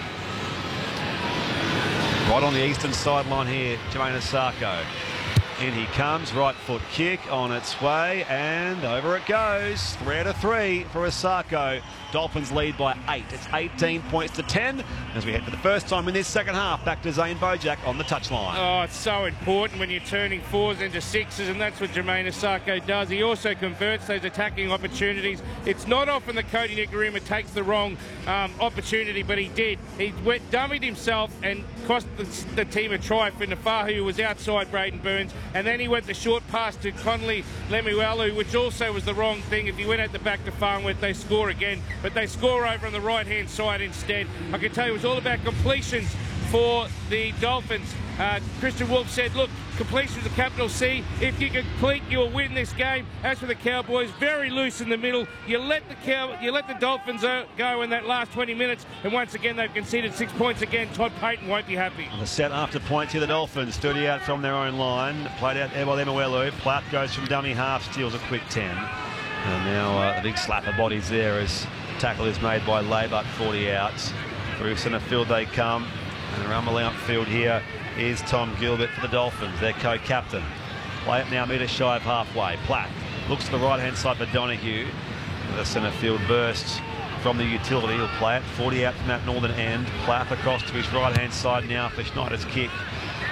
S2: Right on the eastern sideline here, Jermaine Asako. In he comes, right foot kick on its way, and over it goes. 3 out of 3 for Asako. Dolphins lead by 8. It's 18 points to 10 as we head for the first time in this second half. Back to Zane Bojack on the touchline.
S3: Oh, it's so important when you're turning 4s into 6s, and that's what Jermaine Asako does. He also converts those attacking opportunities. It's not often that Cody Nicarima takes the wrong opportunity, but he did. He dummied himself and cost the team a try for Nafahu, who was outside Braden Burns, and then he went the short pass to Connolly Lemuelu, which also was the wrong thing. If he went at the back to Farnworth, they score again, but they score over on the right-hand side instead. I can tell you it was all about completions for the Dolphins. Christian Wolf said, look, completion is a capital C. If you complete, you'll win this game. As for the Cowboys, very loose in the middle. You let the Dolphins go in that last 20 minutes, and once again they've conceded 6 points again. Todd Payton won't be happy.
S2: The set after points here, the Dolphins 30 out from their own line. Played out there by Lemuelu. Platt goes from dummy half, steals a quick 10. And now the big slap of bodies there as tackle is made by Laybut, 40 out. Through centre field they come. And around the outfield here is Tom Gilbert for the Dolphins, their co-captain. Play it now, metre shy of halfway. Platt looks to the right-hand side for Donahue. The centre field burst from the utility. He'll play it 40 out from that northern end. Platt across to his right-hand side now for Schneider's kick.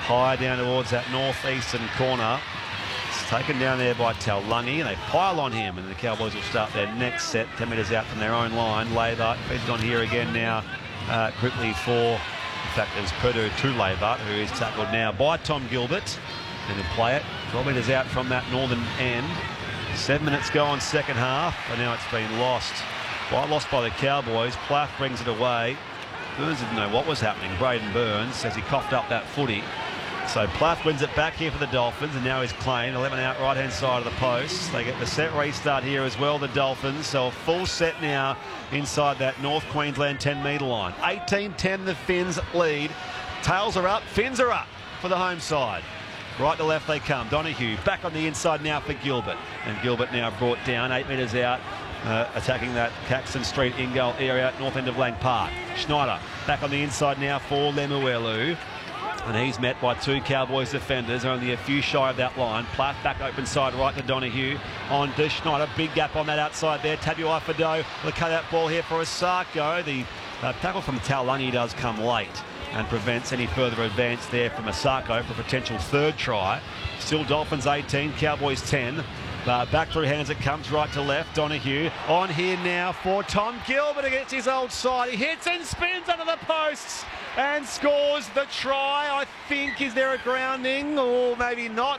S2: high down towards that northeastern corner. It's taken down there by Taulagi, and they pile on him, and the Cowboys will start their next set 10 metres out from their own line. Lavart feeds on here again now quickly for, in fact, there's Purdue to Lavart, who is tackled now by Tom Gilbert. And he'll play it 12 metres out from that northern end. 7 minutes go on second half, and now it's been lost. Well, lost by the Cowboys. Plath brings it away. Burns didn't know what was happening. Braden Burns says he coughed up that footy. So Plath wins it back here for the Dolphins, and now he's claimed 11 out right-hand side of the post. They get the set restart here as well, the Dolphins. So a full set now inside that North Queensland 10-metre line. 18-10 the Finns lead. Tails are up, Finns are up for the home side. Right to left they come. Donahue back on the inside now for Gilbert. And Gilbert now brought down 8 metres out, attacking that Caxton Street in-goal area at north end of Lang Park. Schneider back on the inside now for Lemuelu. And he's met by two Cowboys defenders, only a few shy of that line. Plath back open side right to Donahue. On to Schneider. Big gap on that outside there. Tabuai-Fidow will cut that ball here for Asako. The tackle from Taulagi does come late and prevents any further advance there from Asako for a potential third try. Still Dolphins 18, Cowboys 10. Back through hands it comes right to left. Donahue on here now for Tom Gilbert against his old side. He hits and spins under the posts and scores the try. I think, is there a grounding or maybe not?